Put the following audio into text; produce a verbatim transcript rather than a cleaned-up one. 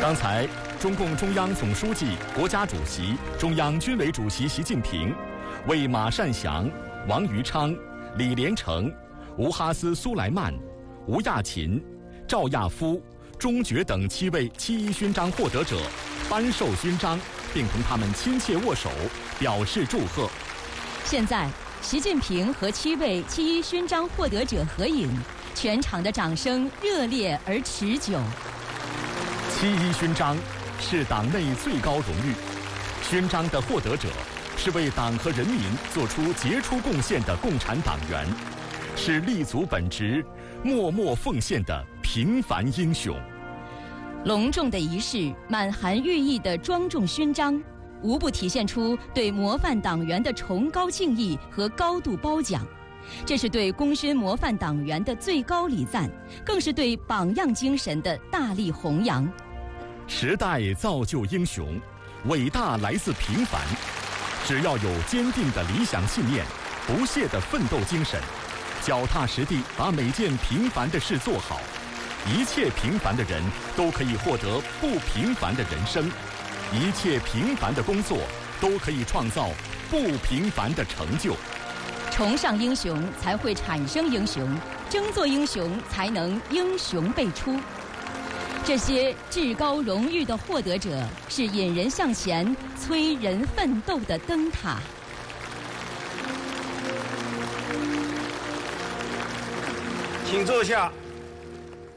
刚才，中共中央总书记、国家主席、中央军委主席习近平为马善祥、王余昌、李连成、吴哈斯·苏莱曼、吴亚琴、赵亚夫、钟觉等七位七一勋章获得者颁授勋章，并同他们亲切握手，表示祝贺。 现在，习近平和七位七一勋章获得者合影，全场的掌声热烈而持久。 七一勋章是党内最高荣誉，勋章的获得者是为党和人民做出杰出贡献的共产党员，是立足本职、默默奉献的平凡英雄。 隆重的仪式，满含寓意的庄重勋章，无不体现出对模范党员的崇高敬意和高度褒奖。这是对功勋模范党员的最高礼赞，更是对榜样精神的大力弘扬。 时代造就英雄，伟大来自平凡。只要有坚定的理想信念、不懈的奋斗精神，脚踏实地把每件平凡的事做好，一切平凡的人都可以获得不平凡的人生，一切平凡的工作都可以创造不平凡的成就。 崇尚英雄才会产生英雄，争做英雄才能英雄辈出。这些至高荣誉的获得者是引人向前、催人奋斗的灯塔。 请坐下。